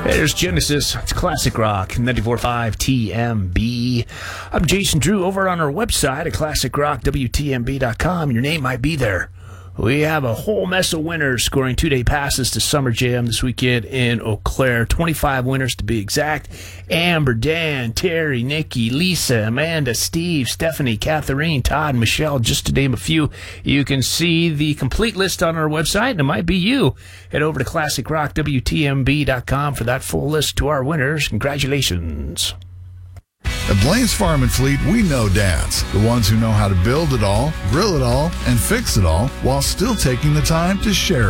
There's Genesis. It's classic rock, 94.5 TMB. I'm Jason Drew over on our website at classicrockwtmb.com. Your name might be there. We have a whole mess of winners scoring 2-day passes to Summer Jam this weekend in Eau Claire. 25 winners to be exact. Amber, Dan, Terry, Nikki, Lisa, Amanda, Steve, Stephanie, Catherine, Todd, Michelle, just to name a few. You can see the complete list on our website, and it might be you. Head over to classicrockwtmb.com for that full list to our winners. Congratulations. At Blaine's Farm and Fleet, we know dads, the ones who know how to build it all, grill it all, and fix it all while still taking the time to share